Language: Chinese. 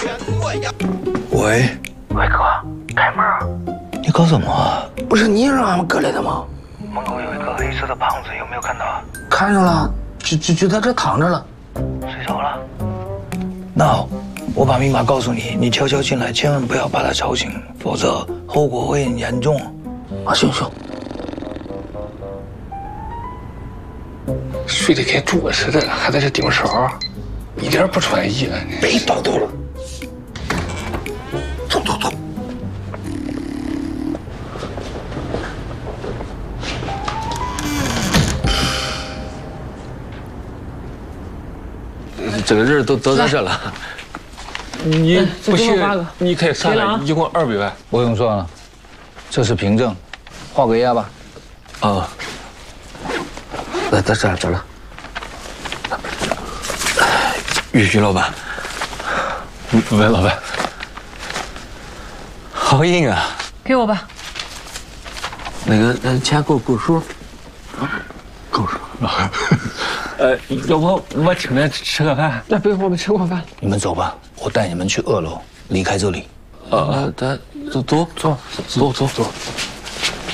喂， 伟哥，开门啊！ 你搞什么？ 不是你让俺们过来的吗？ 门口有一个黑色的胖子，有没有看到？ 看着了，就在这躺着了。 睡着了。 那好，我把密码告诉你，你悄悄进来，千万不要把他吵醒，否则后果会很严重。 啊，行。 睡得跟猪似的，还在这盯梢，一点不专业。 别叨叨了，走。 这个人都在这了。你不信，你可以算了，一共200万。 不用算了，这是凭证，画个押吧。 啊， 在这了。 于老板，喂，老板，好硬啊！ 给我吧。 那个钱够数。 够数。要不我请您吃个饭？ 那不用，我们吃过饭。 你们走吧，我带你们去2楼，离开这里。 咱走。